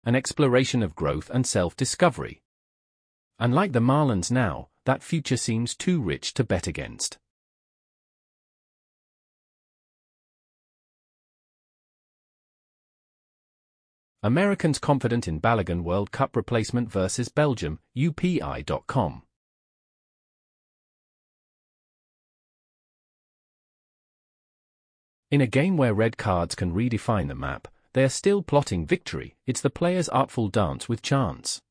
an exploration of growth and self-discovery. Unlike the Marlins now, that future seems too rich to bet against. Americans confident in Balogun World Cup replacement versus Belgium, UPI.com. In a game where red cards can redefine the map, they are still plotting victory. It's the players' artful dance with chance.